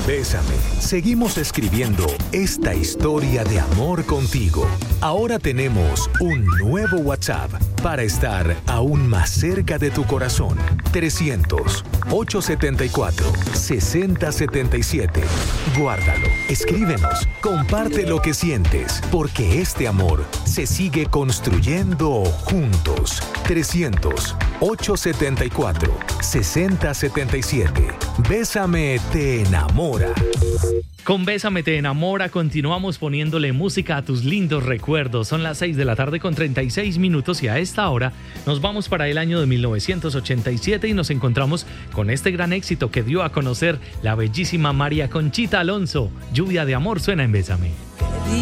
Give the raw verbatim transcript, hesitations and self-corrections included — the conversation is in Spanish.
Bésame, seguimos escribiendo esta historia de amor contigo. Ahora tenemos un nuevo WhatsApp para estar aún más cerca de tu corazón. trescientos, ochocientos setenta y cuatro, sesenta setenta y siete. Guárdalo, escríbenos, comparte lo que sientes, porque este amor se sigue construyendo juntos. trescientos, ochocientos setenta y cuatro, sesenta setenta y siete. Bésame te enamora. Con Bésame te enamora continuamos poniéndole música a tus lindos recuerdos. Son las seis de la tarde con treinta y seis minutos y a esta hora nos vamos para el año de mil novecientos ochenta y siete y nos encontramos con este gran éxito que dio a conocer la bellísima María Conchita Alonso. Lluvia de amor suena en Bésame.